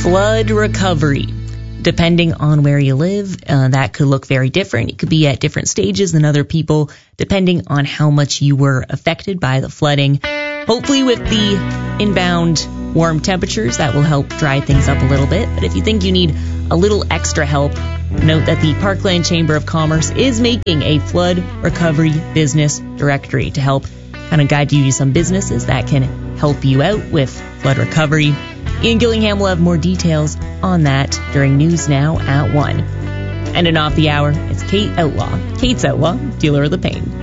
Flood recovery. Depending on where you live, that could look very different. It could be at different stages than other people, depending on how much you were affected by the flooding. Hopefully with the inbound warm temperatures, that will help dry things up a little bit. But if you think you need a little extra help, note that the Parkland Chamber of Commerce is making a flood recovery business directory to help kind of guide you to some businesses that can help you out with flood recovery. Ian Gillingham will have more details on that during News Now at 1. And Off the Hour, it's Kate Outlaw. Kate's Outlaw, dealer of the pain.